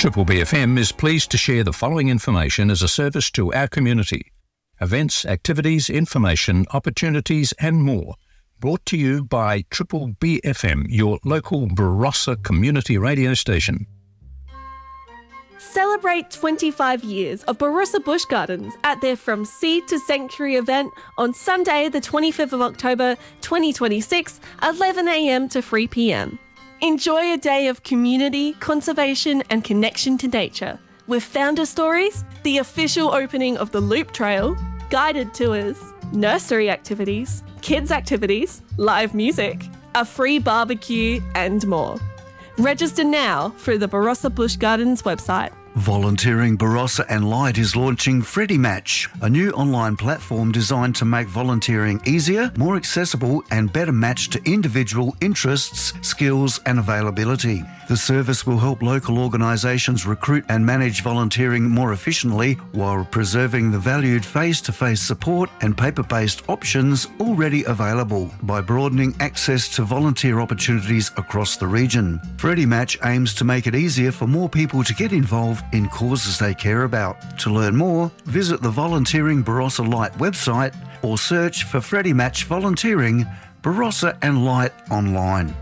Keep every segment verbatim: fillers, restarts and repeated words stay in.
Triple B F M is pleased to share the following information as a service to our community. Events, activities, information, opportunities and more. Brought to you by Triple B F M, your local Barossa community radio station. Celebrate twenty-five years of Barossa Bush Gardens at their From Seed to Sanctuary event on Sunday the twenty-fifth of October twenty twenty-six, eleven a m to three p m. Enjoy a day of community, conservation and connection to nature with founder stories, the official opening of the Loop Trail, guided tours, nursery activities, kids activities, live music, a free barbecue and more. Register now through the Barossa Bush Gardens website. Volunteering Barossa and Light is launching Freddie Match, a new online platform designed to make volunteering easier, more accessible and better matched to individual interests, skills and availability. The service will help local organisations recruit and manage volunteering more efficiently while preserving the valued face-to-face support and paper-based options already available by broadening access to volunteer opportunities across the region. Freddie Match aims to make it easier for more people to get involved in causes they care about. To learn more, visit the Volunteering Barossa Light website or search for Freddie Match Volunteering Barossa and Light online.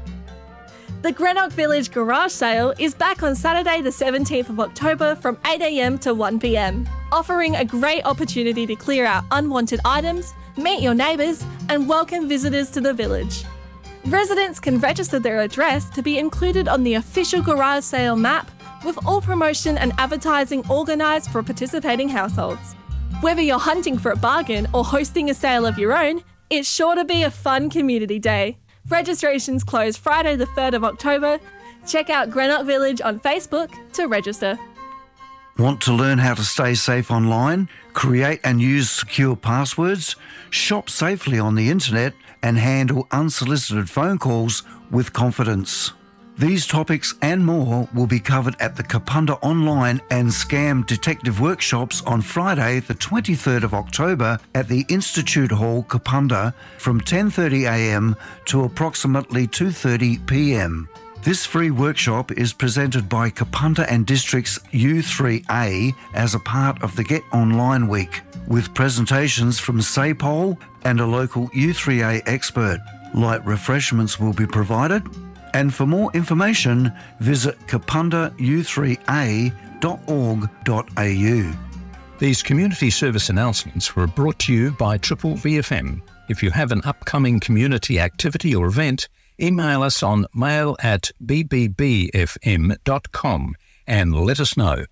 The Greenock Village Garage Sale is back on Saturday the seventeenth of October from eight a m to one p m, offering a great opportunity to clear out unwanted items, meet your neighbours and welcome visitors to the village. Residents can register their address to be included on the official garage sale map with all promotion and advertising organised for participating households. Whether you're hunting for a bargain or hosting a sale of your own, it's sure to be a fun community day. Registrations close Friday the third of October. Check out Greenock Village on Facebook to register. Want to learn how to stay safe online, create and use secure passwords, shop safely on the internet and handle unsolicited phone calls with confidence? These topics and more will be covered at the Kapunda Online and Scam Detective Workshops on Friday the twenty-third of October at the Institute Hall, Kapunda from ten thirty a m to approximately two thirty p m. This free workshop is presented by Kapunda and District's U three A as a part of the Get Online Week, with presentations from SAPOL and a local U three A expert. Light refreshments will be provided. And for more information, visit kapunda u three a dot org dot a u. These community service announcements were brought to you by Triple B F M. If you have an upcoming community activity or event, email us on mail at b b b f m dot com and let us know.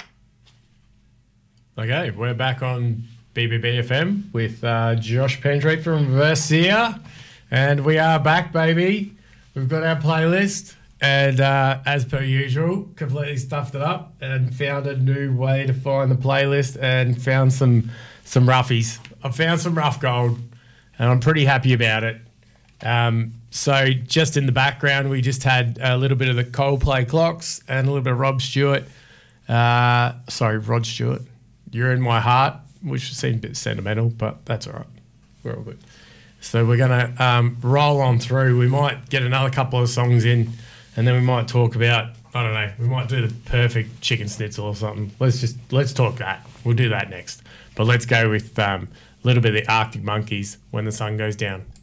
Okay, we're back on B B B F M with uh, Josh Pendrick from Versia, and we are back, baby. We've got our playlist, and uh, as per usual, completely stuffed it up and found a new way to find the playlist and found some some roughies. I found some rough gold, and I'm pretty happy about it. Um, so just in the background, we just had a little bit of the Coldplay Clocks and a little bit of Rob Stewart. Uh, sorry, Rod Stewart. You're in My Heart, which seemed a bit sentimental, but that's all right. We're all good. So we're going to um, roll on through. We might get another couple of songs in, and then we might talk about, I don't know, we might do the perfect chicken schnitzel or something. Let's just, let's talk that. We'll do that next. But let's go with um, a little bit of the Arctic Monkeys, When the Sun Goes Down.